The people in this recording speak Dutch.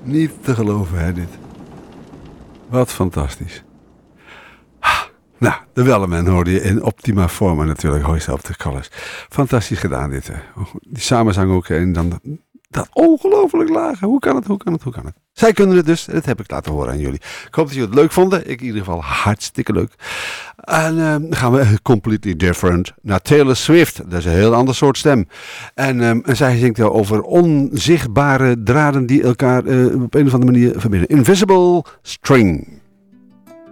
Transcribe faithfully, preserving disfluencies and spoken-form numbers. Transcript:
Niet te geloven, hè, dit. Wat fantastisch. Ah, nou, de Welleman hoorde je in optima forma natuurlijk. Hoist op de Colors. Fantastisch gedaan, dit. Hè. Die samenzang ook. En dan dat ongelooflijk lage. Hoe kan het, hoe kan het, hoe kan het? Zij kunnen het dus. Dat heb ik laten horen aan jullie. Ik hoop dat jullie het leuk vonden. Ik in ieder geval hartstikke leuk. En uh, dan gaan we completely different naar Taylor Swift. Dat is een heel ander soort stem. En, um, en zij zingt over onzichtbare draden die elkaar uh, op een of andere manier verbinden. Invisible String.